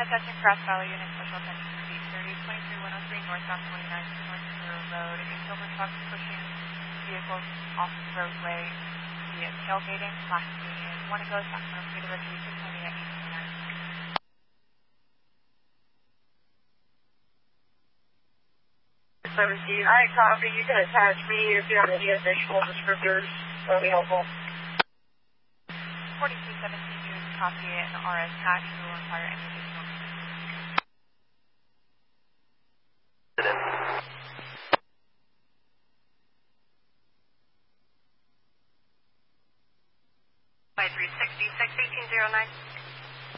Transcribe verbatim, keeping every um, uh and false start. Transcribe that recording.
Attention Grass Valley Unit, special attention to B thirty twenty-three one oh three northbound twenty-nine North River Road. A silver truck pushing vehicles off the roadway via tailgating, class median. Want to go Sacramento State Evacuation, coming at eight twenty-nine. seventeen. I copy. You can attach me if you have any additional descriptors. That would be helpful. forty-two seventeen News, copy and R S hatch. We will require any additional descriptors. By three sixty, six eighteen oh nine.